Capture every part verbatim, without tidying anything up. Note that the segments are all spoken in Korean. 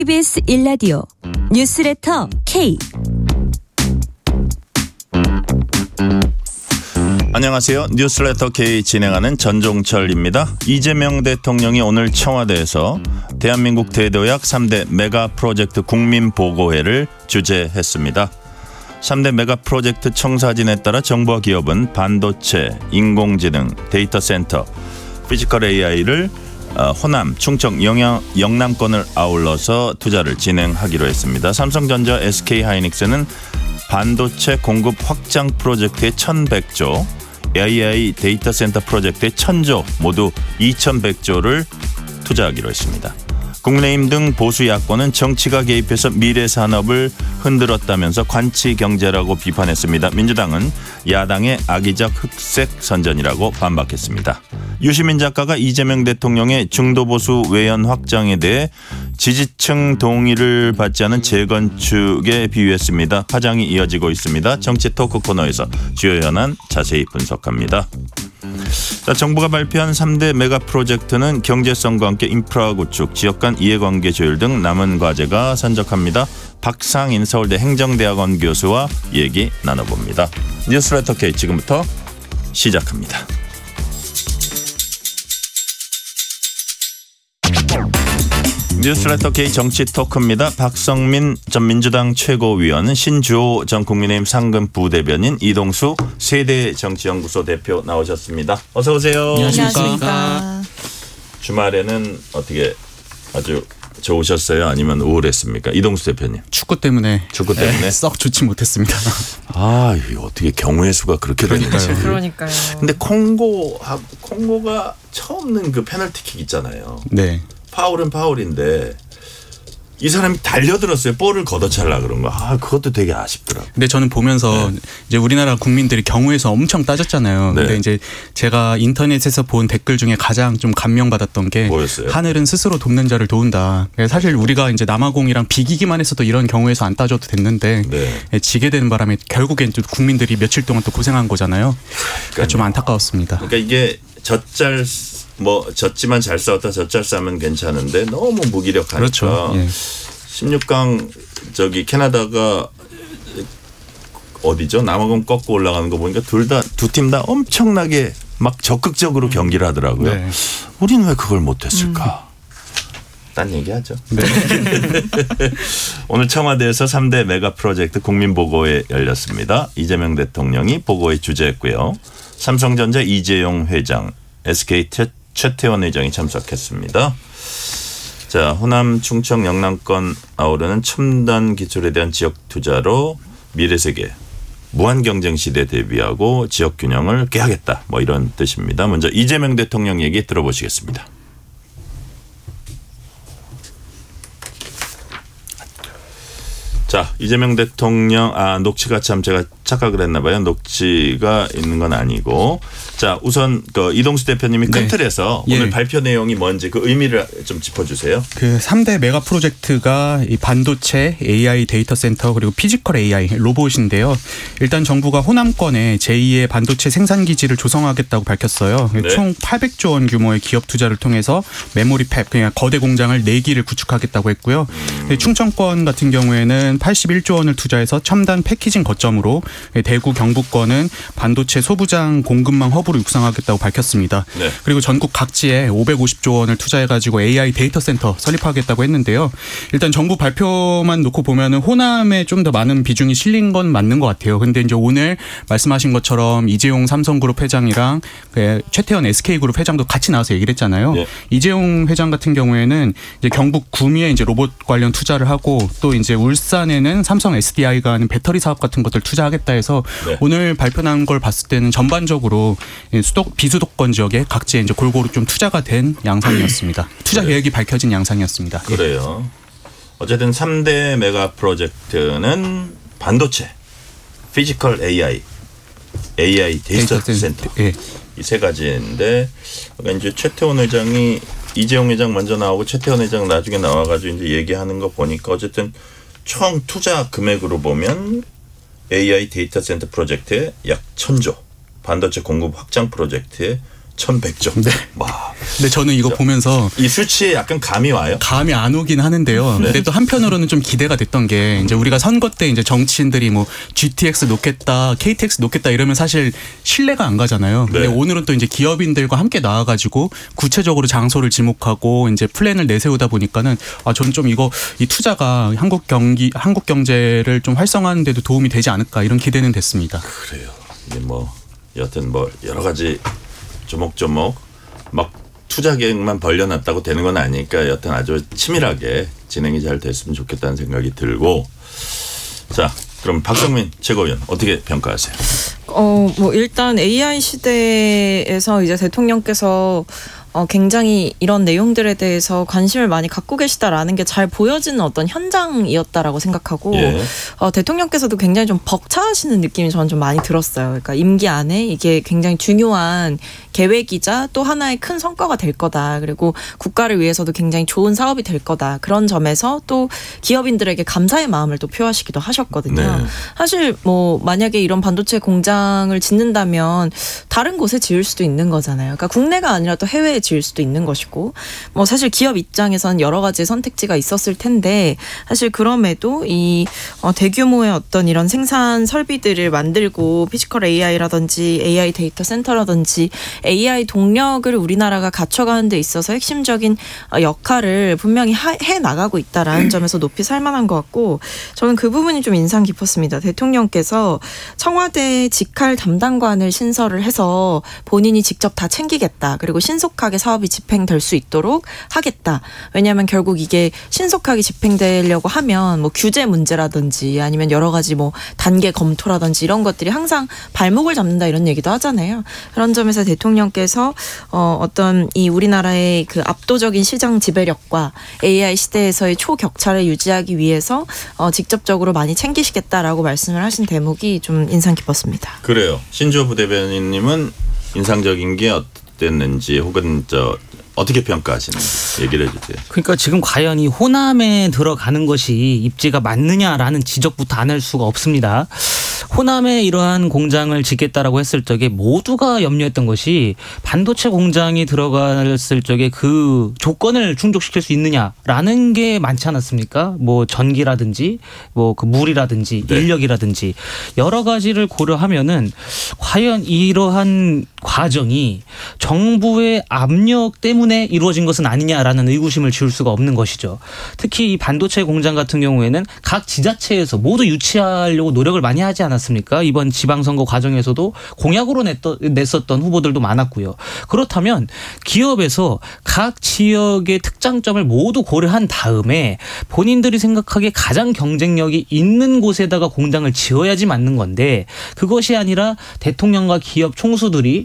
케이비에스 일 라디오 뉴스레터 K. 안녕하세요. 뉴스레터 K 진행하는 전종철입니다. 이재명 대통령이 오늘 청와대에서 대한민국 대도약 삼 대 메가 프로젝트 국민보고회를 주재했습니다. 삼 대 메가 프로젝트 청사진에 따라 정부와 기업은 반도체, 인공지능, 데이터 센터, 피지컬 에이아이를 호남, 충청, 영양, 영남권을 아울러서 투자를 진행하기로 했습니다. 삼성전자, 에스케이하이닉스는 반도체 공급 확장 프로젝트의 천백조, 에이아이 데이터 센터 프로젝트의 천조, 모두 이천백조를 투자하기로 했습니다. 국민의힘 등 보수 야권은 정치가 개입해서 미래 산업을 흔들었다면서 관치 경제라고 비판했습니다. 민주당은 야당의 악의적 흑색 선전이라고 반박했습니다. 유시민 작가가 이재명 대통령의 중도 보수 외연 확장에 대해 지지층 동의를 받지 않은 재건축에 비유했습니다. 파장이 이어지고 있습니다. 정치 토크 코너에서 주요 현안 자세히 분석합니다. 자, 정부가 발표한 삼 대 메가 프로젝트는 경제성과 함께 인프라 구축, 지역 간 이해관계 조율 등 남은 과제가 산적합니다. 박상인 서울대 행정대학원 교수와 얘기 나눠봅니다. 뉴스레터 K 지금부터 시작합니다. 뉴스레터 K 정치 토크입니다. 박성민 전 민주당 최고위원, 신주호 전 국민의힘 상근 부대변인, 이동수 세대정치연구소 대표 나오셨습니다. 어서 오세요. 안녕하십니까. 주말에는 어떻게 아주 좋으셨어요? 아니면 우울했습니까? 이동수 대표님. 축구 때문에. 축구 때문에? 네, 썩 좋지 못했습니다. 아, 이거 어떻게 경우의 수가 그렇게 되는지. 그러니까요. 근데 콩고, 콩고가 처음 넣은 그 페널티킥 있잖아요. 네. 파울은 파울인데 이 사람이 달려들었어요. 볼을 걷어차려고 그런 거. 아, 그것도 되게 아쉽더라고요. 근데 저는 보면서 네. 이제 우리나라 국민들이 경우에서 엄청 따졌잖아요. 네. 근데 이제 제가 인터넷에서 본 댓글 중에 가장 좀 감명받았던 게 뭐였어요? 하늘은 스스로 돕는 자를 도운다. 사실 우리가 이제 남아공이랑 비기기만 했어도 이런 경우에서 안 따져도 됐는데 네. 지게 되는 바람에 결국엔 또 국민들이 며칠 동안 또 고생한 거잖아요. 그러니까 좀 안타까웠습니다. 그러니까 이게 젖잘 뭐 졌지만 잘 싸웠다 젖잘 싸면 괜찮은데 너무 무기력하니까. 그렇죠. 예. 십육 강 저기 캐나다가 어디죠? 남아공 꺾고 올라가는 거 보니까 둘 다 두 팀 다 엄청나게 막 적극적으로 경기를 하더라고요. 네. 우리는 왜 그걸 못했을까? 음. 딴 얘기하죠. 네. 오늘 청와대에서 삼 대 메가 프로젝트 국민보고회 열렸습니다. 이재명 대통령이 보고에 주재했고요. 삼성전자 이재용 회장, 에스케이 최태원 회장이 참석했습니다. 자, 호남, 충청, 영남권 아우르는 첨단 기술에 대한 지역 투자로 미래세계 무한 경쟁 시대 대비하고 지역 균형을 깨하겠다. 뭐 이런 뜻입니다. 먼저 이재명 대통령 얘기 들어보시겠습니다. 자, 이재명 대통령, 아, 녹취가 참 제가 착각을 했나 봐요. 녹취가 있는 건 아니고. 자, 우선 그 이동수 대표님이 큰 네. 틀에서 예. 오늘 발표 내용이 뭔지 그 의미를 좀 짚어주세요. 그 삼 대 메가 프로젝트가 이 반도체, 에이아이 데이터 센터 그리고 피지컬 에이아이 로봇인데요. 일단 정부가 호남권에 제이의 반도체 생산 기지를 조성하겠다고 밝혔어요. 네. 총 팔백조 원 규모의 기업 투자를 통해서 메모리 팹, 그냥 거대 공장을 네 기를 구축하겠다고 했고요. 음. 충청권 같은 경우에는 팔십일조 원을 투자해서 첨단 패키징 거점으로, 대구 경북권은 반도체 소부장 공급망 허브로 육성하겠다고 밝혔습니다. 네. 그리고 전국 각지에 오백오십조 원을 투자해가지고 에이아이 데이터 센터 설립하겠다고 했는데요. 일단 정부 발표만 놓고 보면은 호남에 좀 더 많은 비중이 실린 건 맞는 것 같아요. 근데 이제 오늘 말씀하신 것처럼 이재용 삼성그룹 회장이랑 최태원 에스케이그룹 회장도 같이 나와서 얘기를 했잖아요. 네. 이재용 회장 같은 경우에는 이제 경북 구미에 이제 로봇 관련 투자를 하고, 또 이제 울산에는 삼성 에스디아이가 하는 배터리 사업 같은 것들 투자하겠다 해서 네. 오늘 발표난 걸 봤을 때는 전반적으로 수도, 비수도권 지역에 각지에 이제 골고루 좀 투자가 된 양상이었습니다. 투자 계획이 밝혀진 양상이었습니다. 그래요. 어쨌든 삼 대 메가 프로젝트는 반도체, 피지컬 에이아이, 에이아이 데이터, 데이터 센터 예. 이 세 가지인데, 그러니까 이제 최태원 회장이 이재용 회장 먼저 나오고 최태원 회장 나중에 나와가지고 이제 얘기하는 거 보니까 어쨌든 총 투자 금액으로 보면 에이아이 데이터 센터 프로젝트에 약 천조, 반도체 공급 확장 프로젝트에 천백 조. 네. 와. 근데 저는 이거 보면서 이 수치에 약간 감이 와요? 감이 안 오긴 하는데요. 네. 근데 또 한편으로는 좀 기대가 됐던 게 이제 우리가 선거 때 이제 정치인들이 뭐 지티엑스 놓겠다, 케이티엑스 놓겠다 이러면 사실 신뢰가 안 가잖아요. 근데 네. 오늘은 또 이제 기업인들과 함께 나와가지고 구체적으로 장소를 지목하고 이제 플랜을 내세우다 보니까는 아 저는 좀 이거 이 투자가 한국 경기, 한국 경제를 좀 활성화하는데도 도움이 되지 않을까 이런 기대는 됐습니다. 그래요. 이게 뭐 여튼 뭐 여러 가지 조목조목 막 투자 계획만 벌려놨다고 되는 건 아니니까 여튼 아주 치밀하게 진행이 잘 됐으면 좋겠다는 생각이 들고 자 그럼 박성민 최고위원 어떻게 평가하세요? 어, 뭐 일단 에이아이 시대에서 이제 대통령께서 어, 굉장히 이런 내용들에 대해서 관심을 많이 갖고 계시다라는 게 잘 보여지는 어떤 현장이었다라고 생각하고 예. 어, 대통령께서도 굉장히 좀 벅차하시는 느낌이 저는 좀 많이 들었어요. 그러니까 임기 안에 이게 굉장히 중요한 계획이자 또 하나의 큰 성과가 될 거다. 그리고 국가를 위해서도 굉장히 좋은 사업이 될 거다. 그런 점에서 또 기업인들에게 감사의 마음을 또 표하시기도 하셨거든요. 네. 사실 뭐 만약에 이런 반도체 공장을 짓는다면 다른 곳에 지을 수도 있는 거잖아요. 그러니까 국내가 아니라 또 해외에 지을 수도 있는 것이고 뭐 사실 기업 입장에선 여러 가지 선택지가 있었을 텐데 사실 그럼에도 이 어, 대규모의 어떤 이런 생산 설비들을 만들고 피지컬 에이아이라든지 에이아이 데이터 센터라든지 에이아이 동력을 우리나라가 갖춰가는 데 있어서 핵심적인 역할을 분명히 하, 해 나가고 있다라는 점에서 높이 살만한 것 같고 저는 그 부분이 좀 인상 깊었습니다. 대통령께서 청와대 직할 담당관을 신설을 해서 본인이 직접 다 챙기겠다. 그리고 신속하게 사업이 집행될 수 있도록 하겠다. 왜냐하면 결국 이게 신속하게 집행되려고 하면 뭐 규제 문제라든지 아니면 여러 가지 뭐 단계 검토라든지 이런 것들이 항상 발목을 잡는다 이런 얘기도 하잖아요. 그런 점에서 대통령께서 어, 어떤 이 우리나라의 그 압도적인 시장 지배력과 에이아이 시대에서의 초격차를 유지하기 위해서 어, 직접적으로 많이 챙기시겠다라고 말씀을 하신 대목이 좀 인상 깊었습니다. 그래요. 신주호 부대변인님은 인상적인 게 어땠는지 혹은 저 어떻게 평가하시는지 얘기를 해주세요. 그러니까 지금 과연 이 호남에 들어가는 것이 입지가 맞느냐라는 지적부터 안 할 수가 없습니다. 호남에 이러한 공장을 짓겠다라고 했을 적에 모두가 염려했던 것이 반도체 공장이 들어갔을 적에 그 조건을 충족시킬 수 있느냐라는 게 많지 않았습니까? 뭐 전기라든지 뭐 그 물이라든지 네. 인력이라든지 여러 가지를 고려하면은 과연 이러한 과정이 정부의 압력 때문에 이루어진 것은 아니냐라는 의구심을 지울 수가 없는 것이죠. 특히 이 반도체 공장 같은 경우에는 각 지자체에서 모두 유치하려고 노력을 많이 하지 않았습니까? 이번 지방선거 과정에서도 공약으로 냈던, 냈었던 후보들도 많았고요. 그렇다면 기업에서 각 지역의 특장점을 모두 고려한 다음에 본인들이 생각하기에 가장 경쟁력이 있는 곳에다가 공장을 지어야지 맞는 건데 그것이 아니라 대통령과 기업 총수들이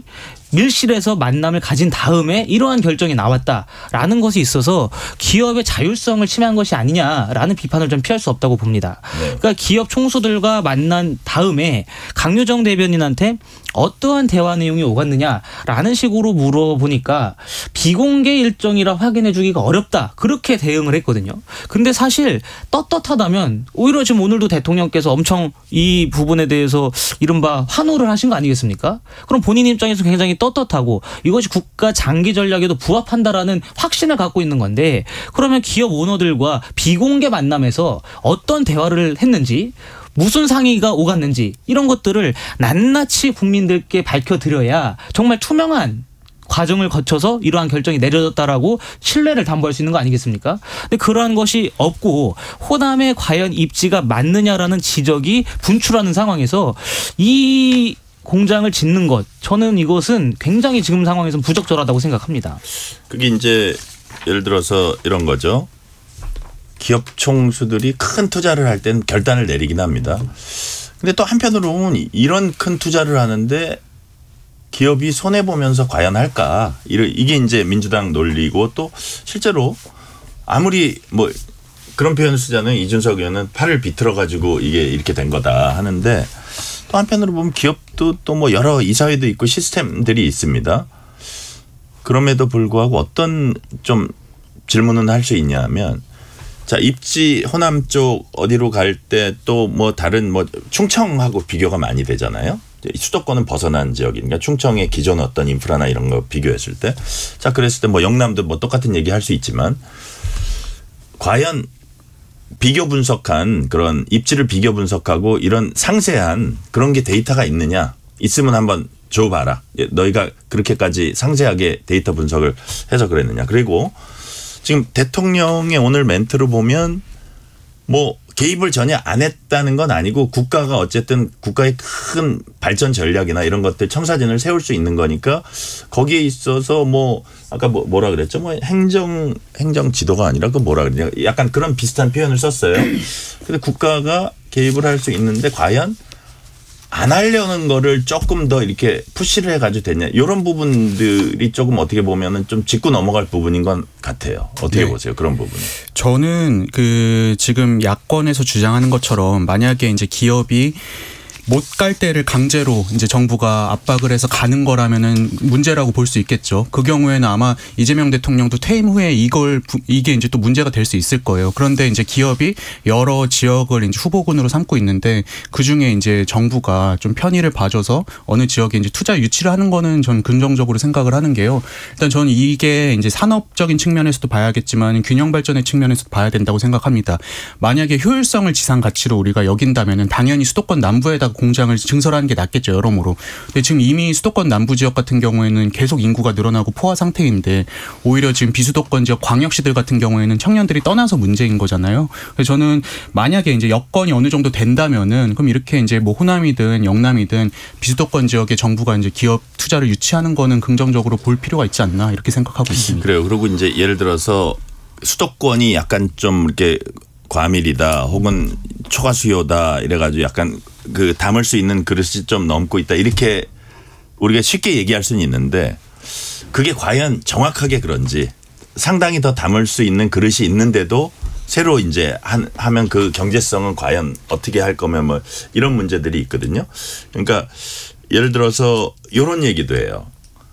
밀실에서 만남을 가진 다음에 이러한 결정이 나왔다라는 것이 있어서 기업의 자율성을 침해한 것이 아니냐라는 비판을 좀 피할 수 없다고 봅니다. 네. 그러니까 기업 총수들과 만난 다음에 강유정 대변인한테 어떠한 대화 내용이 오갔느냐라는 식으로 물어보니까 비공개 일정이라 확인해 주기가 어렵다. 그렇게 대응을 했거든요. 근데 사실 떳떳하다면 오히려 지금 오늘도 대통령께서 엄청 이 부분에 대해서 이른바 환호를 하신 거 아니겠습니까? 그럼 본인 입장에서 굉장히 떳떳하고 이것이 국가 장기 전략에도 부합한다라는 확신을 갖고 있는 건데 그러면 기업 오너들과 비공개 만남에서 어떤 대화를 했는지 무슨 상의가 오갔는지 이런 것들을 낱낱이 국민들께 밝혀드려야 정말 투명한 과정을 거쳐서 이러한 결정이 내려졌다라고 신뢰를 담보할 수 있는 거 아니겠습니까? 근데 그러한 것이 없고 호남에 과연 입지가 맞느냐라는 지적이 분출하는 상황에서 이 공장을 짓는 것 저는 이것은 굉장히 지금 상황에서는 부적절하다고 생각합니다. 그게 이제 예를 들어서 이런 거죠. 기업 총수들이 큰 투자를 할 땐 결단을 내리긴 합니다. 근데 또 한편으로 보면 이런 큰 투자를 하는데 기업이 손해보면서 과연 할까? 이게 이제 민주당 논리고 또 실제로 아무리 뭐 그런 표현을 쓰자면 이준석 의원은 팔을 비틀어 가지고 이게 이렇게 된 거다 하는데 또 한편으로 보면 기업도 또 뭐 여러 이사회도 있고 시스템들이 있습니다. 그럼에도 불구하고 어떤 좀 질문은 할 수 있냐 하면 자, 입지 호남 쪽 어디로 갈 때 또 뭐 다른 뭐 충청하고 비교가 많이 되잖아요. 수도권은 벗어난 지역이니까 충청의 기존 어떤 인프라나 이런 거 비교했을 때 자 그랬을 때 뭐 영남도 뭐 똑같은 얘기 할 수 있지만 과연 비교 분석한 그런 입지를 비교 분석하고 이런 상세한 그런 게 데이터가 있느냐 있으면 한번 줘봐라. 너희가 그렇게까지 상세하게 데이터 분석을 해서 그랬느냐. 그리고 지금 대통령의 오늘 멘트를 보면 뭐 개입을 전혀 안 했다는 건 아니고 국가가 어쨌든 국가의 큰 발전 전략이나 이런 것들 청사진을 세울 수 있는 거니까 거기에 있어서 뭐 아까 뭐 뭐라 그랬죠? 뭐 행정 행정 지도가 아니라 그 뭐라 그러냐. 약간 그런 비슷한 표현을 썼어요. 근데 국가가 개입을 할 수 있는데 과연 안 하려는 거를 조금 더 이렇게 푸시를 해가지고 됐냐. 이런 부분들이 조금 어떻게 보면은 좀 짚고 넘어갈 부분인 것 같아요. 어떻게 네. 보세요? 그런 부분. 저는 그 지금 야권에서 주장하는 것처럼 만약에 이제 기업이 못 갈 때를 강제로 이제 정부가 압박을 해서 가는 거라면은 문제라고 볼 수 있겠죠. 그 경우에는 아마 이재명 대통령도 퇴임 후에 이걸 이게 이제 또 문제가 될 수 있을 거예요. 그런데 이제 기업이 여러 지역을 이제 후보군으로 삼고 있는데 그 중에 이제 정부가 좀 편의를 봐줘서 어느 지역에 이제 투자 유치를 하는 거는 전 긍정적으로 생각을 하는 게요. 일단 저는 이게 이제 산업적인 측면에서도 봐야겠지만 균형 발전의 측면에서도 봐야 된다고 생각합니다. 만약에 효율성을 지상 가치로 우리가 여긴다면은 당연히 수도권 남부에다가 공장을 증설하는 게 낫겠죠. 여러모로. 근데 지금 이미 수도권 남부 지역 같은 경우에는 계속 인구가 늘어나고 포화 상태인데 오히려 지금 비수도권 지역 광역시들 같은 경우에는 청년들이 떠나서 문제인 거잖아요. 그래서 저는 만약에 이제 여건이 어느 정도 된다면은 그럼 이렇게 이제 뭐 호남이든 영남이든 비수도권 지역에 정부가 이제 기업 투자를 유치하는 거는 긍정적으로 볼 필요가 있지 않나 이렇게 생각하고 있습니다. 그래요. 그리고 이제 예를 들어서 수도권이 약간 좀 이렇게 과밀이다 혹은 초과 수요다 이래가지고 약간 그 담을 수 있는 그릇이 좀 넘고 있다 이렇게 우리가 쉽게 얘기할 수는 있는데 그게 과연 정확하게 그런지 상당히 더 담을 수 있는 그릇이 있는데도 새로 이제 한, 하면 그 경제성은 과연 어떻게 할 거면 뭐 이런 문제들이 있거든요. 그러니까 예를 들어서 이런 얘기도 해요.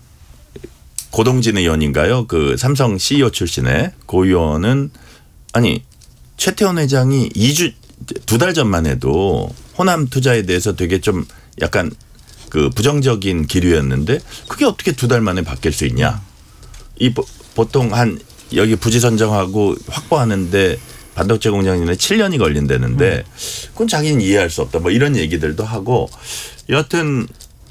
고동진 의원인가요? 그 삼성 씨이오 출신의 고 의원은 아니 최태원 회장이 이 주 두 달 전만 해도 호남 투자에 대해서 되게 좀 약간 그 부정적인 기류였는데 그게 어떻게 두 달 만에 바뀔 수 있냐. 이 보통 한 여기 부지 선정하고 확보하는데 반도체 공장인데 칠 년이 걸린다는데 그건 자기는 이해할 수 없다. 뭐 이런 얘기들도 하고 여하튼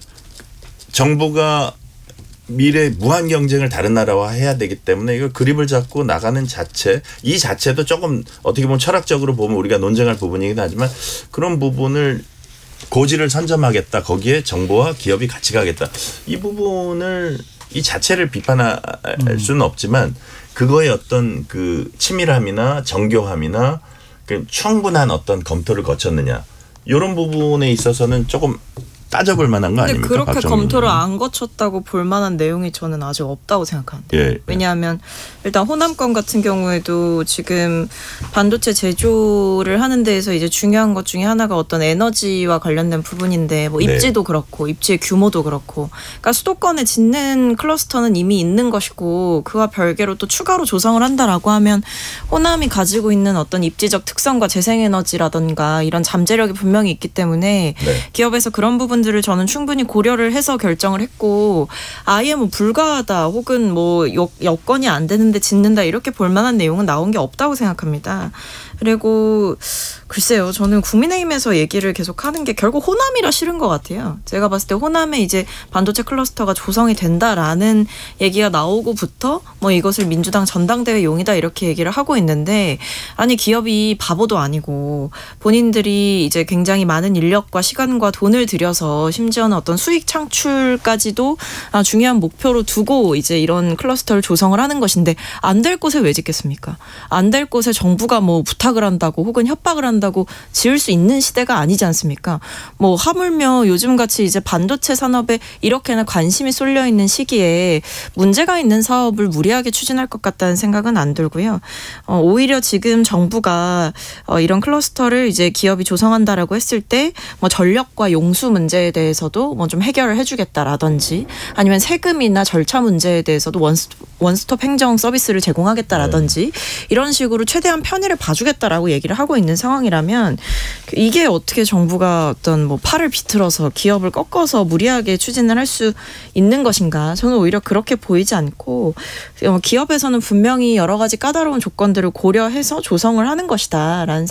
정부가 미래 무한 경쟁을 다른 나라와 해야 되기 때문에 이걸 그립을 잡고 나가는 자체 이 자체도 조금 어떻게 보면 철학적으로 보면 우리가 논쟁할 부분이긴 하지만 그런 부분을 고지를 선점하겠다. 거기에 정부와 기업이 같이 가겠다. 이 부분을 이 자체를 비판할 수는 없지만 그거의 어떤 그 치밀함이나 정교함이나 그 충분한 어떤 검토를 거쳤느냐. 이런 부분에 있어서는 조금 따져볼 만한 거 아닙니까? 근데 그렇게 검토를 의원은. 안 거쳤다고 볼 만한 내용이 저는 아직 없다고 생각하는데. 예, 예. 왜냐하면 일단 호남권 같은 경우에도 지금 반도체 제조를 하는 데에서 이제 중요한 것 중에 하나가 어떤 에너지와 관련된 부분인데 뭐 입지도 네. 그렇고 입지의 규모도 그렇고 그러니까 수도권에 짓는 클러스터는 이미 있는 것이고 그와 별개로 또 추가로 조성을 한다라고 하면 호남이 가지고 있는 어떤 입지적 특성과 재생에너지라든가 이런 잠재력이 분명히 있기 때문에 네. 기업에서 그런 부분 들을 저는 충분히 고려를 해서 결정을 했고 아예 뭐 불가하다 혹은 뭐 여, 여건이 안 되는데 짓는다 이렇게 볼 만한 내용은 나온 게 없다고 생각합니다. 그리고 글쎄요. 저는 국민의힘에서 얘기를 계속 하는 게 결국 호남이라 싫은 것 같아요. 제가 봤을 때 호남에 이제 반도체 클러스터가 조성이 된다라는 얘기가 나오고부터 뭐 이것을 민주당 전당대회 용이다 이렇게 얘기를 하고 있는데 아니 기업이 바보도 아니고 본인들이 이제 굉장히 많은 인력과 시간과 돈을 들여서 심지어는 어떤 수익 창출까지도 중요한 목표로 두고 이제 이런 클러스터를 조성을 하는 것인데 안 될 곳에 왜 짓겠습니까? 안 될 곳에 정부가 뭐 부탁을 한다고 혹은 협박을 한다고 지을 수 있는 시대가 아니지 않습니까? 뭐 하물며 요즘같이 이제 반도체 산업에 이렇게나 관심이 쏠려 있는 시기에 문제가 있는 사업을 무리하게 추진할 것 같다는 생각은 안 들고요. 어, 오히려 지금 정부가 어, 이런 클러스터를 이제 기업이 조성한다라고 했을 때 뭐 전력과 용수 문제에 대해서도 뭐 좀 해결을 해주겠다라든지 아니면 세금이나 절차 문제에 대해서도 원스톱, 원스톱 행정 서비스를 제공하겠다라든지 이런 식으로 최대한 편의를 봐주겠다라고 얘기를 하고 있는 상황이라 입장이라면 이게 어떻게 정부가 어떤 뭐 팔을 비틀어서 기업을 꺾어서 무리하게 추진을 할 수 있는 것인가? 저는 오히려 그렇게 보이지 않고 기업에서는 분명히 여러 가지 까다로운 조건들을 고려해서 조성을 하는 것이다라는